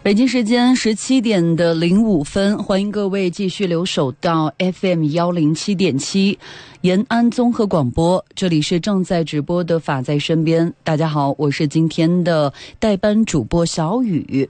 北京时间17:05，欢迎各位继续留守到 FM107.7 延安综合广播，这里是正在直播的法在身边。大家好，我是今天的代班主播小雨。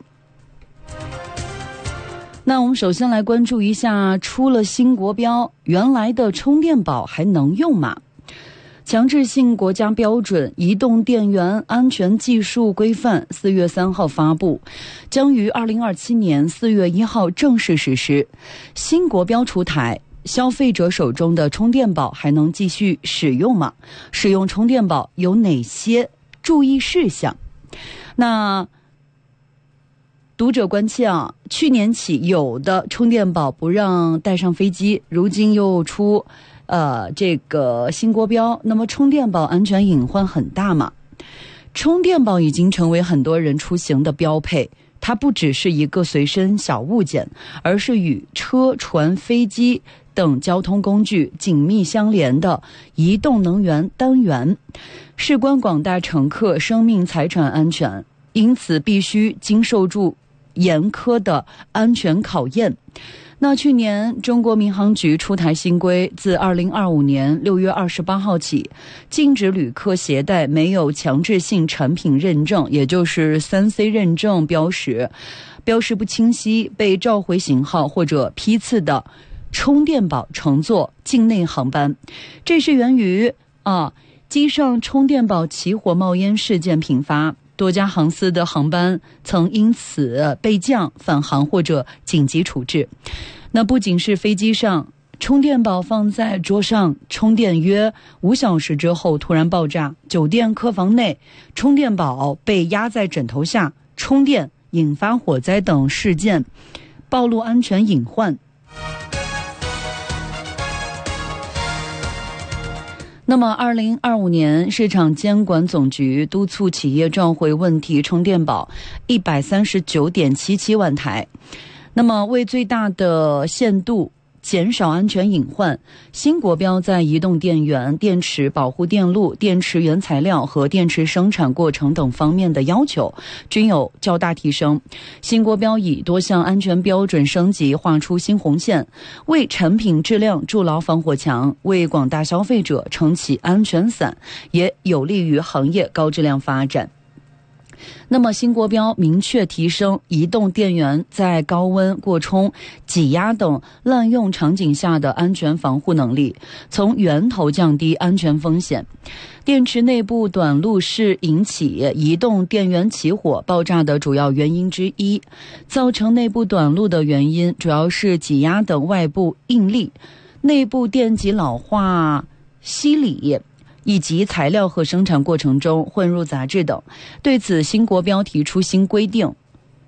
那我们首先来关注一下，出了新国标，原来的充电宝还能用吗？强制性国家标准《移动电源安全技术规范》4月3号发布，将于2027年4月1号正式实施。新国标出台，消费者手中的充电宝还能继续使用吗？使用充电宝有哪些注意事项？那读者关切啊，去年起有的充电宝不让带上飞机，如今又出这个新国标，那么充电宝安全隐患很大吗？充电宝已经成为很多人出行的标配，它不只是一个随身小物件，而是与车、船、飞机等交通工具紧密相连的移动能源单元，事关广大乘客生命财产安全，因此必须经受住严苛的安全考验。那去年中国民航局出台新规，自2025年6月28号起，禁止旅客携带没有强制性产品认证，也就是 3C 认证标识不清晰、被召回型号或者批次的充电宝乘坐境内航班。这是源于机上充电宝起火冒烟事件频发，多家航司的航班曾因此被降、返航或者紧急处置。那不仅是飞机上，充电宝放在桌上充电约5小时之后突然爆炸，酒店客房内充电宝被压在枕头下充电引发火灾等事件，暴露安全隐患。那么2025年市场监管总局督促企业召回问题充电宝 139.77 万台。那么为最大的限度减少安全隐患，新国标在移动电源、电池保护电路、电池原材料和电池生产过程等方面的要求均有较大提升。新国标以多项安全标准升级画出新红线，为产品质量筑牢防火墙，为广大消费者撑起安全伞，也有利于行业高质量发展。那么新国标明确提升移动电源在高温、过充、挤压等滥用场景下的安全防护能力，从源头降低安全风险。电池内部短路是引起移动电源起火爆炸的主要原因之一，造成内部短路的原因主要是挤压等外部应力、内部电极老化、稀理以及材料和生产过程中混入杂质等。对此，新国标提出新规定，